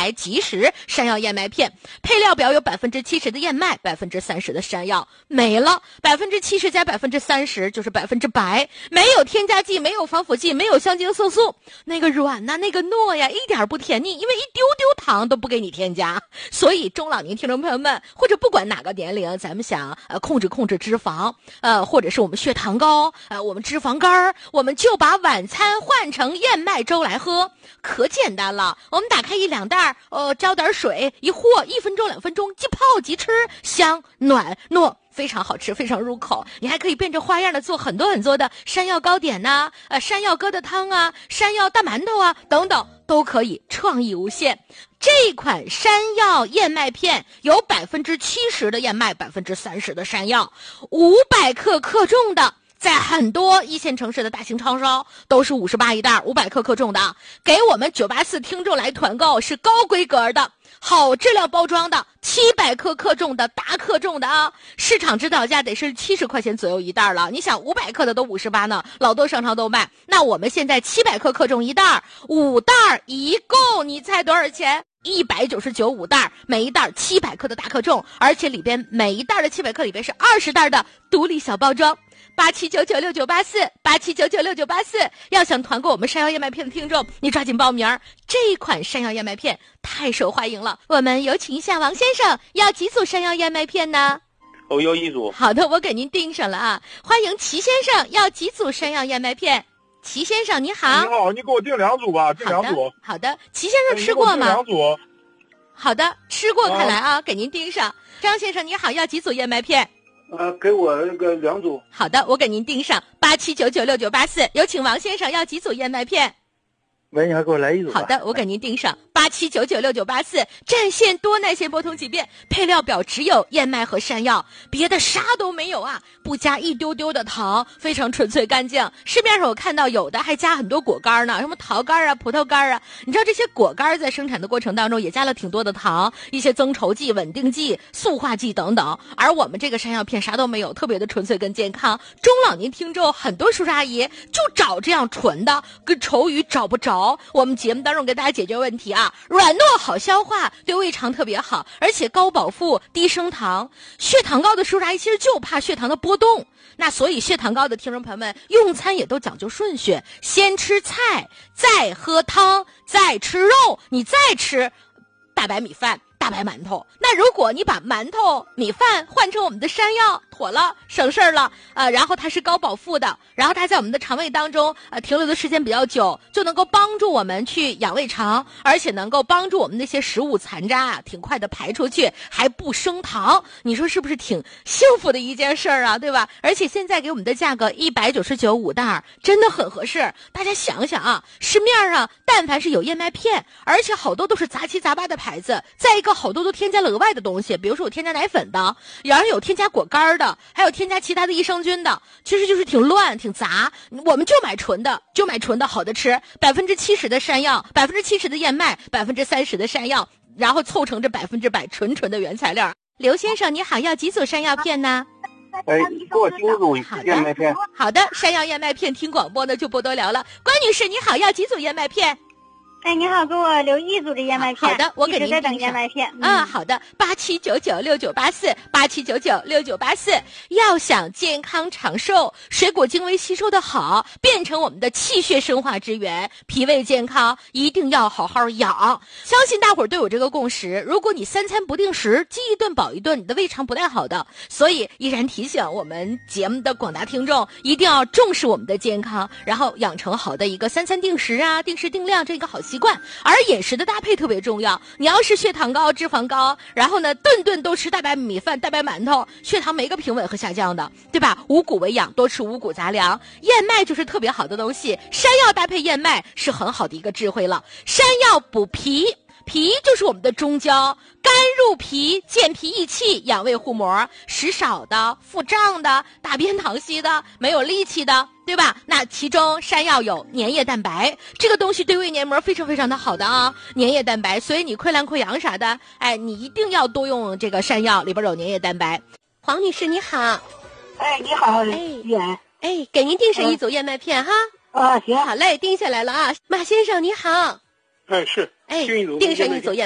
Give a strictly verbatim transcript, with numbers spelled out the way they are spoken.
来即食山药燕麦片，配料表有百分之七十的燕麦，百分之三十的山药，没了百分之七十加百分之三十就是百分之百，没有添加剂，没有防腐剂，没有香精色素，那个软呐、啊，那个糯呀，一点不甜腻，因为一丢丢糖都不给你添加。所以中老年听众朋友们，或者不管哪个年龄，咱们想呃控制控制脂肪，呃或者是我们血糖高，呃我们脂肪肝，我们就把晚餐换成燕麦粥来喝，可简单了。我们打开一两袋，呃浇点水，一和，一分钟两分钟，即泡即吃，香暖糯。非常好吃，非常入口。你还可以变着花样的做很多很多的山药糕点呐、啊，呃，山药疙瘩汤啊，山药大馒头啊，等等，都可以，创意无限。这款山药燕麦片有百分之七十的燕麦，百分之三十的山药，五百克克重的。在很多一线城市的大型超商都是五十八一袋，五百克克重的。给我们九八四听众来团购是高规格的。好质量包装的七百克克重的大克重的啊，市场指导价得是七十块钱左右一袋了。你想五百克的都五十八呢，老多商场都卖。那我们现在七百克克重一袋，五袋一共你猜多少钱？一百九十九五袋，每一袋七百克的大克重，而且里边每一袋的七百克里边是二十袋的独立小包装。八七九九六九八四，八七九九六九八四。要想团购我们山药燕麦片的听众，你抓紧报名。这一款山药燕麦片太受欢迎了，我们有请一下王先生，要几组山药燕麦片呢？ 我要一组。 好的，我给您订上了啊。欢迎齐先生，要几组山药燕麦片？齐先生你好。 你好，你给我订两组吧，订两组。 好的，齐先生吃过吗？ 两组。 好的，吃过看来啊，啊给您订上。张先生你好，要几组燕麦片？ 呃，给我那个两组。 好的，我给您订上八七九九六九八四。有请王先生，要几组燕麦片？ 喂，你还给我来一组吧。 好的，我给您订上八七九九六九八四。战线多耐线，拨通几遍。配料表只有燕麦和山药，别的啥都没有啊，不加一丢丢的糖，非常纯粹干净。市面上我看到有的还加很多果干呢，什么桃干啊、葡萄干啊。你知道这些果干在生产的过程当中也加了挺多的糖，一些增稠剂、稳定剂、塑化剂等等。而我们这个山药片啥都没有，特别的纯粹跟健康。中老年听众很多叔叔阿姨就找这样纯的，跟稠于找不着。我们节目当中给大家解决问题啊，软糯好消化，对胃肠特别好，而且高饱腹低升糖。血糖高的叔叔阿姨其实就怕血糖的波动，那所以血糖高的听众朋友们用餐也都讲究顺序，先吃菜，再喝汤，再吃肉，你再吃大白米饭、大白馒头。那如果你把馒头、米饭换成我们的山药，妥了，省事儿了。呃，然后它是高饱腹的，然后它在我们的肠胃当中呃停留的时间比较久，就能够帮助我们去养胃肠，而且能够帮助我们那些食物残渣啊挺快的排出去，还不升糖。你说是不是挺幸福的一件事儿啊？对吧？而且现在给我们的价格一百九十九五袋，真的很合适。大家想想啊，市面上但凡是有燕麦片，而且好多都是杂七杂八的牌子，再一个好多都添加了额外的东西，比如说有添加奶粉的，然后有添加果干的，还有添加其他的益生菌的，其实就是挺乱挺杂。我们就买纯的，就买纯的好的吃，百分之七十的山药，百分之七十的燕麦，百分之三十的山药，然后凑成这百分之百纯纯的原材料。刘先生你好，要几组山药片呢？ 哎，给我订组燕麦片。 好的，山药燕麦片听广播呢就不多聊了。关女士你好，要几组燕麦片？ 哎，你好，给我留一组的燕麦片。 好的，我给您在等燕麦片。 嗯，好的，八七九九六九八四，八七九九六九八四。要想健康长寿，水果精微吸收的好，变成我们的气血生化之源，脾胃健康，一定要好好养。相信大伙儿都有这个共识，如果你三餐不定时，饥一顿饱一顿，你的胃肠不太好的。所以依然提醒我们节目的广大听众，一定要重视我们的健康，然后养成好的一个三餐定时啊、定时定量这个好习惯。而饮食的搭配特别重要，你要是血糖高、脂肪高，然后呢顿顿都吃大白米饭、大白馒头，血糖没个平稳和下降的，对吧？五谷为养，多吃五谷杂粮，燕麦就是特别好的东西，山药搭配燕麦是很好的一个智慧了。山药补脾，脾就是我们的中焦，肝入脾，健脾益气，养胃护膜。食少的、腹胀的、大便溏稀的、没有力气的，对吧？那其中山药有粘液蛋白，这个东西对胃黏膜非常非常的好的啊，粘液蛋白。所以你溃烂溃疡啥的，哎，你一定要多用这个山药，里边有粘液蛋白。黄女士你好。 哎，你好， 哎，哎，给您订上一组燕麦片、嗯、哈。 啊，行， 好嘞，订下来了啊。马先生你好。 哎，是， 哎，订上一组燕麦片。